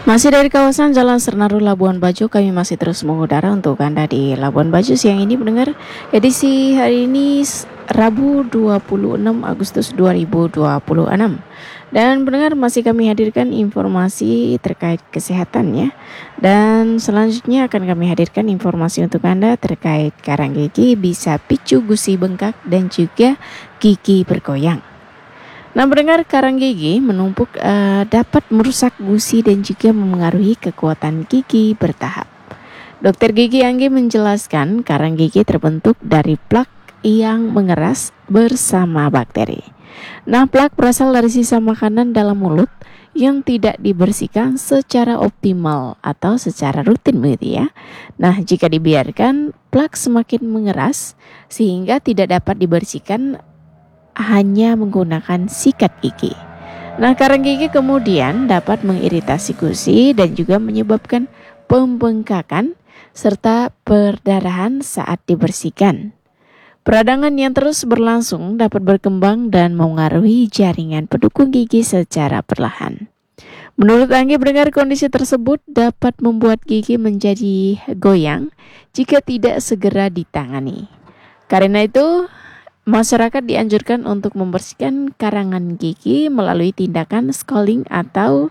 Masih dari kawasan Jalan Sernaru Labuan Bajo, kami masih terus mengudara untuk Anda di Labuan Bajo siang ini pendengar. Edisi hari ini Rabu 26 Agustus 2026. Dan pendengar, masih kami hadirkan informasi terkait kesehatan ya. Dan selanjutnya akan kami hadirkan informasi untuk Anda terkait karang gigi bisa picu gusi bengkak dan juga gigi bergoyang. Nah, mendengar karang gigi menumpuk dapat merusak gusi dan juga memengaruhi kekuatan gigi bertahap. Dokter gigi Anggi menjelaskan karang gigi terbentuk dari plak yang mengeras bersama bakteri. Nah, plak berasal dari sisa makanan dalam mulut yang tidak dibersihkan secara optimal atau secara rutin begitu ya. Nah, jika dibiarkan, plak semakin mengeras sehingga tidak dapat dibersihkan hanya menggunakan sikat gigi. Nah, karang gigi kemudian dapat mengiritasi gusi dan juga menyebabkan pembengkakan serta perdarahan saat dibersihkan. Peradangan yang terus berlangsung dapat berkembang dan mengaruhi jaringan pendukung gigi secara perlahan. Menurut Anggi, pendengar, kondisi tersebut dapat membuat gigi menjadi goyang jika tidak segera ditangani. Karena itu, masyarakat dianjurkan untuk membersihkan karangan gigi melalui tindakan scalding atau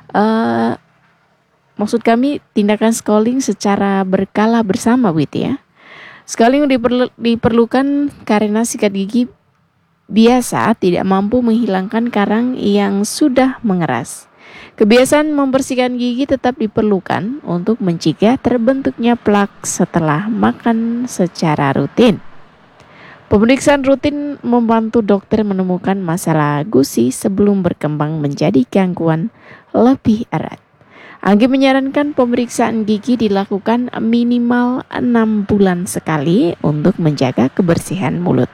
maksud kami tindakan scalding secara berkala bersama gitu ya. Scalding diperlukan karena sikat gigi biasa tidak mampu menghilangkan karang yang sudah mengeras. Kebiasaan membersihkan gigi tetap diperlukan untuk mencegah terbentuknya plak setelah makan secara rutin. Pemeriksaan rutin membantu dokter menemukan masalah gusi sebelum berkembang menjadi gangguan lebih erat. Anggi menyarankan pemeriksaan gigi dilakukan minimal 6 bulan sekali untuk menjaga kebersihan mulut.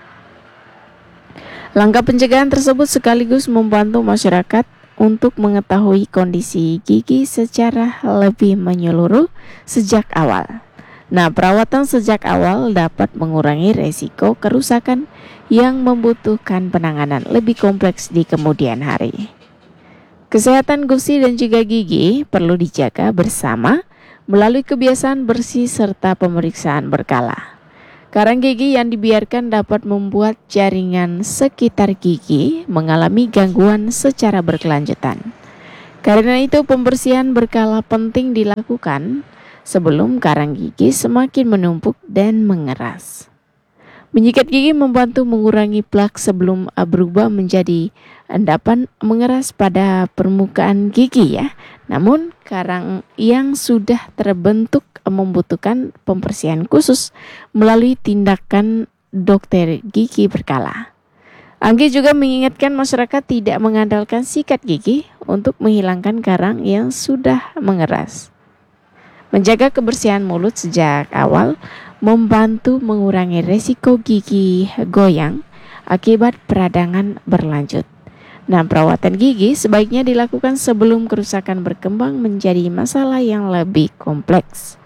Langkah pencegahan tersebut sekaligus membantu masyarakat untuk mengetahui kondisi gigi secara lebih menyeluruh sejak awal. Nah, perawatan sejak awal dapat mengurangi resiko kerusakan yang membutuhkan penanganan lebih kompleks di kemudian hari. Kesehatan gusi dan juga gigi perlu dijaga bersama melalui kebiasaan bersih serta pemeriksaan berkala. Karang gigi yang dibiarkan dapat membuat jaringan sekitar gigi mengalami gangguan secara berkelanjutan. Karena itu, pembersihan berkala penting dilakukan sebelum karang gigi semakin menumpuk dan mengeras. Menyikat gigi membantu mengurangi plak sebelum berubah menjadi endapan mengeras pada permukaan gigi ya. Namun karang yang sudah terbentuk membutuhkan pembersihan khusus melalui tindakan dokter gigi berkala. Anggi juga mengingatkan masyarakat tidak mengandalkan sikat gigi untuk menghilangkan karang yang sudah mengeras. Menjaga kebersihan mulut sejak awal membantu mengurangi resiko gigi goyang akibat peradangan berlanjut. Nah, perawatan gigi sebaiknya dilakukan sebelum kerusakan berkembang menjadi masalah yang lebih kompleks.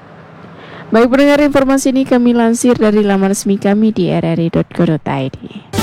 Baik pendengar, informasi ini kami lansir dari laman resmi kami di rri.co.id.